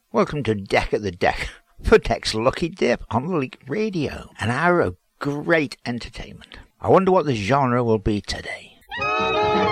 Welcome to Deck at the Deck for Deck's Lucky Dip on Leak Radio, an hour of great entertainment. I wonder what the genre will be today.